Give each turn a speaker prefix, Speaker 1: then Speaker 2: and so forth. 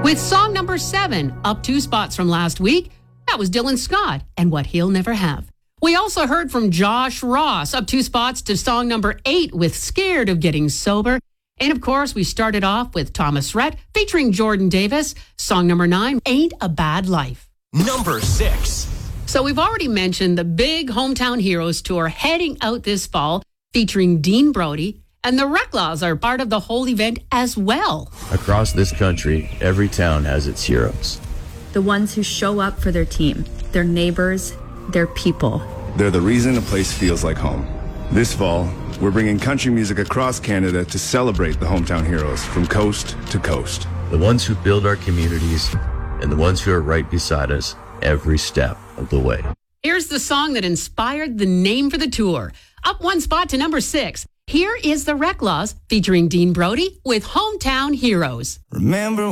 Speaker 1: With song number 7, up 2 spots from last week, that was Dylan Scott and What He'll Never Have. We also heard from Josh Ross, up 2 spots to song number 8 with Scared of Getting Sober. And of course, we started off with Thomas Rhett featuring Jordan Davis, song number 9, Ain't a Bad Life.
Speaker 2: Number 6.
Speaker 1: So we've already mentioned the big Hometown Heroes tour heading out this fall, featuring Dean Brody, and the Reclaws are part of the whole event as well.
Speaker 3: Across this country, every town has its heroes.
Speaker 4: The ones who show up for their team, their neighbors, their people.
Speaker 5: They're the reason a place feels like home. This fall, we're bringing country music across Canada to celebrate the Hometown Heroes from coast to coast.
Speaker 3: The ones who build our communities and the ones who are right beside us every step of the way.
Speaker 1: Here's the song that inspired the name for the tour. Up 1 spot to number 6. Here is the Reclaws featuring Dean Brody with Hometown Heroes.
Speaker 6: Remember